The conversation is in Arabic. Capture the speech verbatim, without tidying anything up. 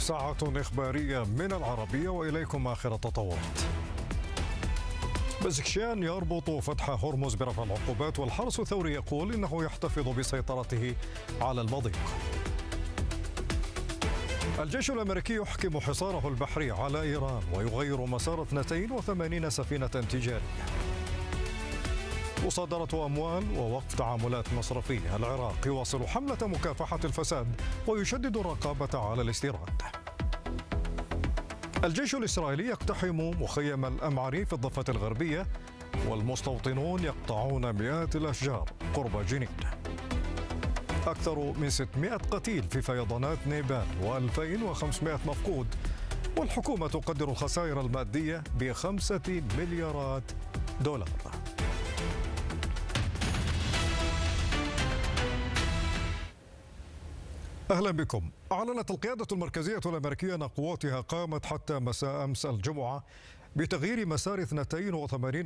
ساعة إخبارية من العربية وإليكم آخر التطورات. بزكشان يربط فتح هرمز برفع العقوبات، والحرس الثوري يقول إنه يحتفظ بسيطرته على المضيق. الجيش الأمريكي يحكم حصاره البحري على إيران ويغير مسار اثنتين وثمانين سفينة تجارية. مصادرة أموال ووقف تعاملات مصرفية. العراق يواصل حملة مكافحة الفساد ويشدد الرقابة على الاستيراد. الجيش الإسرائيلي يقتحم مخيم الأمعري في الضفة الغربية، والمستوطنون يقطعون مئات الأشجار قرب جنين. أكثر من ستمائة قتيل في فيضانات نيبال وألفين وخمسمائة مفقود، والحكومة تقدر الخسائر المادية بخمسة مليارات دولار. أهلا بكم. أعلنت القيادة المركزية الأمريكية أن قواتها قامت حتى مساء أمس الجمعة بتغيير مسار اثنتين وثمانين